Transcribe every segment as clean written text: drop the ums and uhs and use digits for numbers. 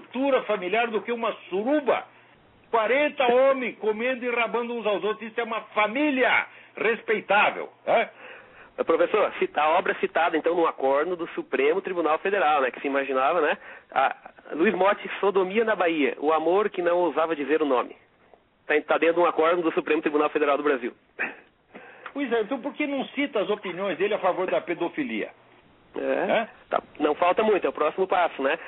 estrutura familiar do que uma suruba. 40 homens comendo e rabando uns aos outros. Isso é uma família respeitável. Professor, a obra citada, então, no acordo do Supremo Tribunal Federal, né, que se imaginava, né? Luiz Motti, Sodomia na Bahia, o amor que não ousava dizer o nome. Está dentro de um acordo do Supremo Tribunal Federal do Brasil. Pois é, então por que não cita as opiniões dele a favor da pedofilia? Tá, não falta muito, é o próximo passo, né?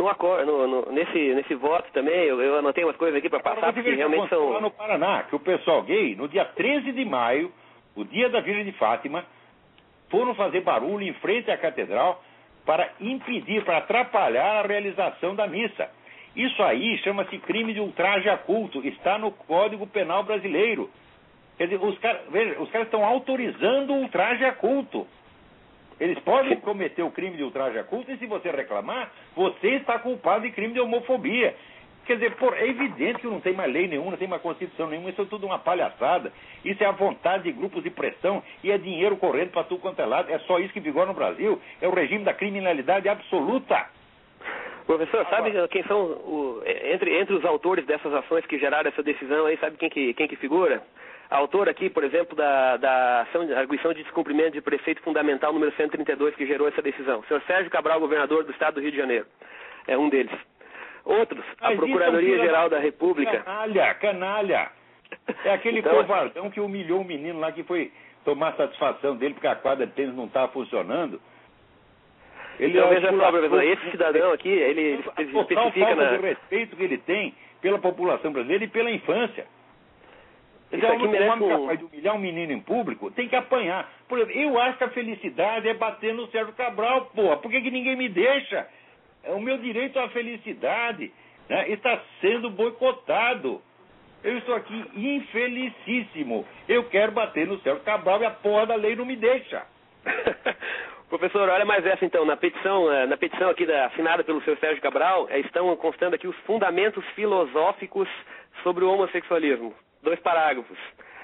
Nesse voto também, eu anotei umas coisas aqui para passar, porque realmente são... Lá no Paraná, que o pessoal gay, no dia 13 de maio, o dia da Virgem de Fátima, foram fazer barulho em frente à catedral para impedir, para atrapalhar a realização da missa. Isso aí chama-se crime de ultraje a culto, está no Código Penal Brasileiro. Quer dizer, os caras estão autorizando o ultraje a culto. Eles podem cometer o crime de ultraje a culto e, se você reclamar, você está culpado de crime de homofobia. Quer dizer, é evidente que não tem mais lei nenhuma, não tem mais Constituição nenhuma, isso é tudo uma palhaçada. Isso é a vontade de grupos de pressão e é dinheiro correndo para tudo quanto é lado. É só isso que vigora no Brasil. É o regime da criminalidade absoluta. Professor, sabe quem são, entre os autores dessas ações que geraram essa decisão aí, sabe quem que figura? A autora aqui, por exemplo, da arguição de descumprimento de preceito fundamental número 132, que gerou essa decisão. O senhor Sérgio Cabral, governador do estado do Rio de Janeiro. É um deles. Outros, a Procuradoria-Geral da República... Canalha! É aquele covardão que humilhou o menino lá, que foi tomar satisfação dele porque a quadra de tênis não estava funcionando. Então, veja só, professor, esse cidadão aqui, ele especifica do respeito que ele tem pela população brasileira e pela infância. Isso aqui merece homem capaz de humilhar um menino em público tem que apanhar. Por exemplo, eu acho que a felicidade é bater no Sérgio Cabral, porra. Por que ninguém me deixa? O meu direito à felicidade, né, está sendo boicotado. Eu estou aqui infelicíssimo. Eu quero bater no Sérgio Cabral e a porra da lei não me deixa. Professor, olha mais essa então. Na petição aqui assinada pelo senhor Sérgio Cabral, estão constando aqui os fundamentos filosóficos sobre o homossexualismo. 2 parágrafos.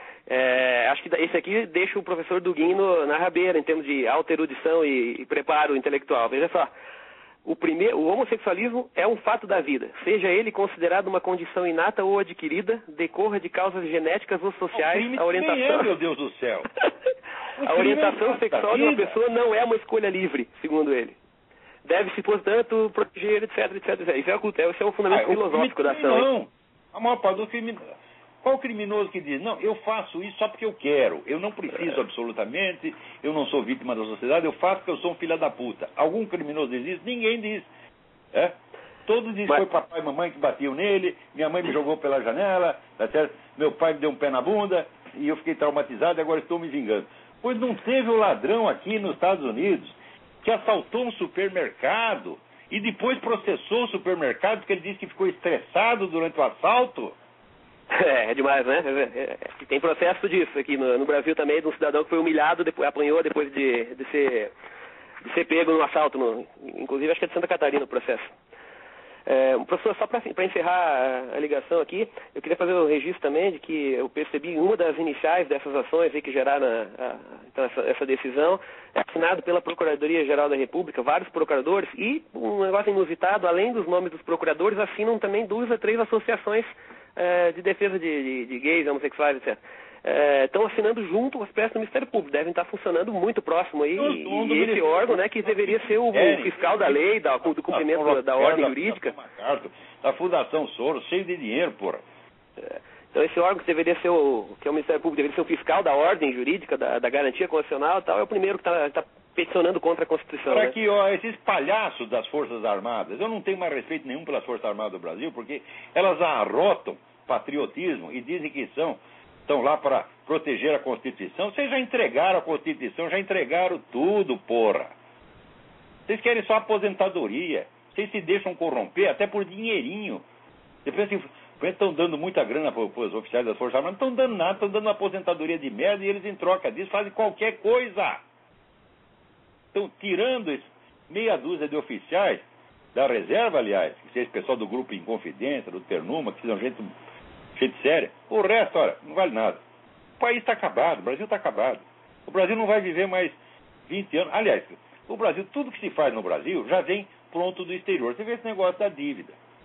Acho que esse aqui deixa o professor Duguin na rabeira, em termos de alta erudição e preparo intelectual. Veja só. O homossexualismo é um fato da vida, seja ele considerado uma condição inata ou adquirida, decorra de causas genéticas ou sociais, a orientação... meu Deus do céu! A orientação sexual de uma pessoa não é uma escolha livre, segundo ele. Deve-se, portanto, proteger, etc, etc, etc. Isso é um fundamento filosófico da ação. Não, a maior parte dos criminosos... Qual criminoso que diz, não, eu faço isso só porque eu quero, eu não preciso absolutamente, eu não sou vítima da sociedade, eu faço porque eu sou um filho da puta. Algum criminoso diz isso? Ninguém diz. Todos dizem que foi papai e mamãe que batiam nele, minha mãe me jogou pela janela, tá certo? Meu pai me deu um pé na bunda e eu fiquei traumatizado e agora estou me vingando. Pois não teve o ladrão aqui nos Estados Unidos que assaltou um supermercado e depois processou o supermercado porque ele disse que ficou estressado durante o assalto? É demais, né? Tem processo disso aqui no Brasil também, de um cidadão que foi humilhado, apanhou depois de ser pego no assalto, inclusive acho que é de Santa Catarina o processo. Professor, só para encerrar a ligação aqui, eu queria fazer o registro também de que eu percebi uma das iniciais dessas ações aí que geraram então essa decisão, é assinado pela Procuradoria-Geral da República, vários procuradores, e um negócio inusitado, além dos nomes dos procuradores, assinam também 2 a 3 associações de defesa de gays, homossexuais, etc. Estão assinando junto as peças do Ministério Público, devem estar funcionando muito próximo aí, e esse órgão, né, que deveria ser o fiscal da lei, do cumprimento da ordem jurídica. Da Fundação Soros, cheio de dinheiro, porra. Então esse órgão que deveria ser que é o Ministério Público, deveria ser o fiscal da ordem jurídica, da garantia constitucional e tal, é o primeiro que está peticionando contra a Constituição. Para que esses palhaços das Forças Armadas, eu não tenho mais respeito nenhum pelas Forças Armadas do Brasil, porque elas arrotam patriotismo e dizem que estão lá para proteger a Constituição. Vocês já entregaram a Constituição, já entregaram tudo, porra. Vocês querem só aposentadoria. Vocês se deixam corromper até por dinheirinho. Depois estão dando muita grana para os oficiais das Forças Armadas, não estão dando nada, estão dando uma aposentadoria de merda e eles, em troca disso, fazem qualquer coisa. Estão tirando meia dúzia de oficiais da reserva, aliás, que seja pessoal do Grupo Inconfidência, do Ternuma, que são gente séria. O resto, olha, não vale nada. O país está acabado, o Brasil está acabado. O Brasil não vai viver mais 20 anos. Aliás, o Brasil, tudo que se faz no Brasil já vem pronto do exterior. Você vê esse negócio da dívida.